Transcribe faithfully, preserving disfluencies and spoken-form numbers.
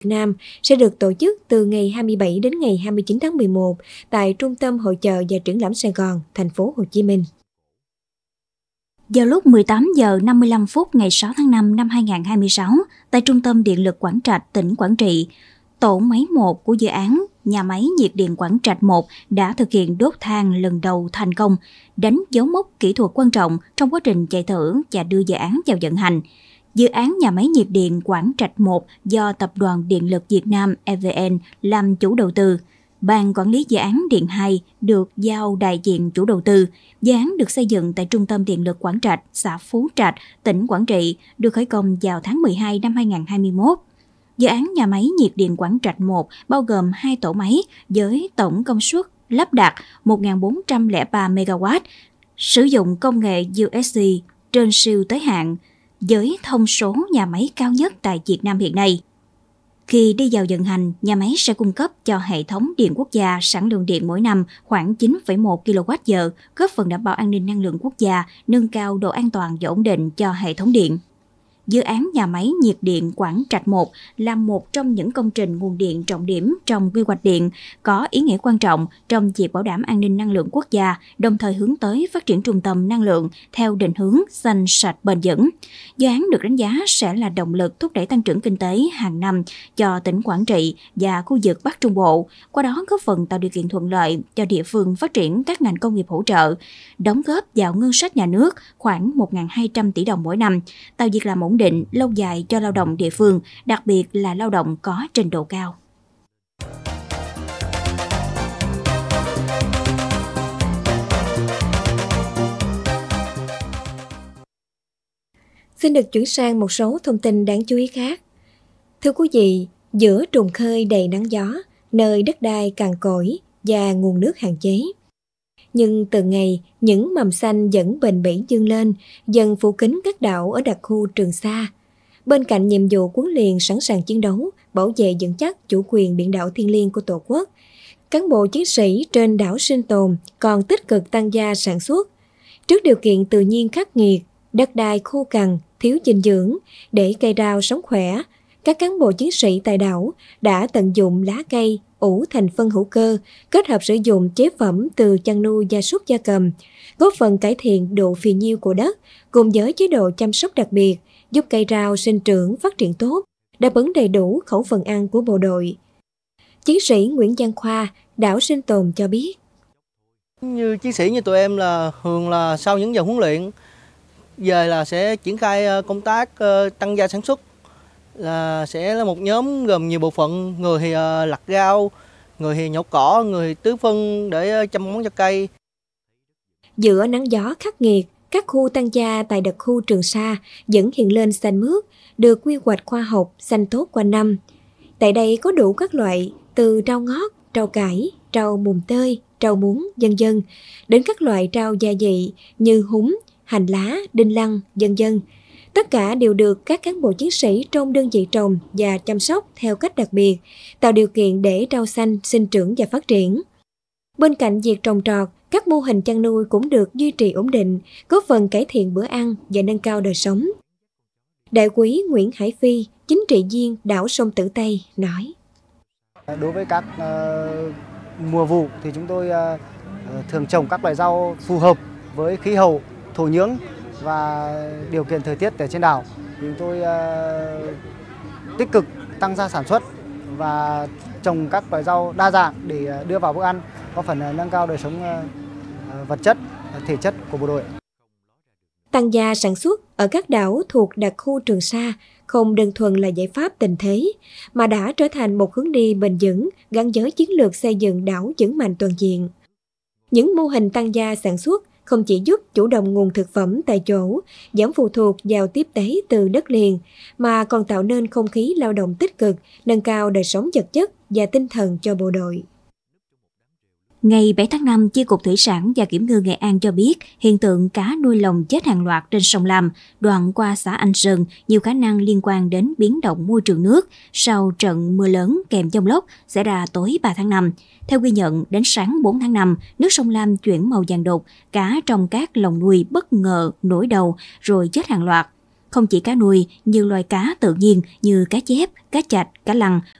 Nam sẽ được tổ chức từ ngày hai mươi bảy đến ngày hai mươi chín tháng mười một tại Trung tâm Hội chợ và Triển lãm Sài Gòn, thành phố Hồ Chí Minh. Vào lúc mười tám giờ năm mươi lăm phút ngày sáu tháng năm năm hai nghìn không trăm hai mươi sáu, tại Trung tâm Điện lực Quảng Trạch, tỉnh Quảng Trị, tổ máy một của dự án nhà máy nhiệt điện Quảng Trạch một đã thực hiện đốt than lần đầu thành công, đánh dấu mốc kỹ thuật quan trọng trong quá trình chạy thử và đưa dự án vào vận hành. Dự án nhà máy nhiệt điện Quảng Trạch một do Tập đoàn Điện lực Việt Nam E V N làm chủ đầu tư. Ban quản lý dự án Điện hai được giao đại diện chủ đầu tư. Dự án được xây dựng tại Trung tâm Điện lực Quảng Trạch, xã Phú Trạch, tỉnh Quảng Trị, được khởi công vào tháng mười hai năm hai nghìn không trăm hai mươi mốt. Dự án nhà máy nhiệt điện Quảng Trạch một bao gồm hai tổ máy với tổng công suất lắp đặt một nghìn bốn trăm lẻ ba mê ga oát, sử dụng công nghệ U S C trên siêu tới hạn, với thông số nhà máy cao nhất tại Việt Nam hiện nay. Khi đi vào vận hành, nhà máy sẽ cung cấp cho hệ thống điện quốc gia sản lượng điện mỗi năm khoảng chín phẩy một ki lô oát giờ, góp phần đảm bảo an ninh năng lượng quốc gia, nâng cao độ an toàn và ổn định cho hệ thống điện. Dự án nhà máy nhiệt điện Quảng Trạch một là một trong những công trình nguồn điện trọng điểm trong quy hoạch điện, có ý nghĩa quan trọng trong việc bảo đảm an ninh năng lượng quốc gia, đồng thời hướng tới phát triển trung tâm năng lượng theo định hướng xanh sạch bền vững. Dự án được đánh giá sẽ là động lực thúc đẩy tăng trưởng kinh tế hàng năm cho tỉnh Quảng Trị và khu vực Bắc Trung Bộ, qua đó góp phần tạo điều kiện thuận lợi cho địa phương phát triển các ngành công nghiệp hỗ trợ, đóng góp vào ngân sách nhà nước khoảng một nghìn hai trăm tỷ đồng mỗi năm, tạo việc làm ổn định lâu dài cho lao động địa phương, đặc biệt là lao động có trình độ cao. Xin được chuyển sang một số thông tin đáng chú ý khác. Thưa quý vị, giữa trùng khơi đầy nắng gió, nơi đất đai cằn cỗi và nguồn nước hạn chế, nhưng từ ngày những mầm xanh vẫn bền bỉ dương lên, dần phủ kín các đảo ở đặc khu Trường Sa. Bên cạnh nhiệm vụ huấn luyện sẵn sàng chiến đấu, bảo vệ vững chắc chủ quyền biển đảo thiêng liêng của Tổ quốc, cán bộ chiến sĩ trên đảo sinh tồn còn tích cực tăng gia sản xuất. Trước điều kiện tự nhiên khắc nghiệt, đất đai khô cằn, thiếu dinh dưỡng, để cây rau sống khỏe, các cán bộ chiến sĩ tại đảo đã tận dụng lá cây ủ thành phân hữu cơ, kết hợp sử dụng chế phẩm từ chăn nuôi gia súc gia cầm, góp phần cải thiện độ phì nhiêu của đất, cùng với chế độ chăm sóc đặc biệt, giúp cây rau sinh trưởng phát triển tốt, đáp ứng đầy đủ khẩu phần ăn của bộ đội. Chiến sĩ Nguyễn Văn Khoa, đảo sinh tồn cho biết. Như chiến sĩ như tụi em là thường là sau những giờ huấn luyện, về là sẽ triển khai công tác tăng gia sản xuất, là sẽ là một nhóm gồm nhiều bộ phận, người thì lặt rau, người thì nhổ cỏ, người thì tưới phân để chăm bón cho cây. Giữa nắng gió khắc nghiệt, các khu tăng gia tại đặc khu Trường Sa vẫn hiện lên xanh mướt, được quy hoạch khoa học, xanh tốt quanh năm. Tại đây có đủ các loại, từ rau ngót, rau cải, rau mùng tơi, rau muống, vân vân, đến các loại rau gia vị như húng, hành lá, đinh lăng, vân vân. Tất cả đều được các cán bộ chiến sĩ trong đơn vị trồng và chăm sóc theo cách đặc biệt, tạo điều kiện để rau xanh sinh trưởng và phát triển. Bên cạnh việc trồng trọt, các mô hình chăn nuôi cũng được duy trì ổn định, góp phần cải thiện bữa ăn và nâng cao đời sống. Đại úy Nguyễn Hải Phi, chính trị viên đảo Sông Tử Tây nói. Đối với các uh, mùa vụ thì chúng tôi uh, thường trồng các loại rau phù hợp với khí hậu, thổ nhưỡng và điều kiện thời tiết ở trên đảo. Chúng tôi uh, tích cực tăng gia sản xuất và trồng các loại rau đa dạng để đưa vào bữa ăn, có phần nâng cao đời sống uh, vật chất, thể chất của bộ đội. Tăng gia sản xuất ở các đảo thuộc đặc khu Trường Sa không đơn thuần là giải pháp tình thế, mà đã trở thành một hướng đi bền vững gắn với chiến lược xây dựng đảo vững mạnh toàn diện. Những mô hình tăng gia sản xuất không chỉ giúp chủ động nguồn thực phẩm tại chỗ, giảm phụ thuộc vào tiếp tế từ đất liền, mà còn tạo nên không khí lao động tích cực, nâng cao đời sống vật chất và tinh thần cho bộ đội. Ngày bảy tháng năm, Chi cục Thủy sản và Kiểm ngư Nghệ An cho biết hiện tượng cá nuôi lồng chết hàng loạt trên sông Lam, đoạn qua xã Anh Sơn, nhiều khả năng liên quan đến biến động môi trường nước sau trận mưa lớn kèm dông lốc xảy ra tối ba tháng năm. Theo ghi nhận, đến sáng bốn tháng năm, nước sông Lam chuyển màu vàng đục, cá trong các lồng nuôi bất ngờ nổi đầu rồi chết hàng loạt. Không chỉ cá nuôi, nhiều loài cá tự nhiên như cá chép, cá chạch, cá lăng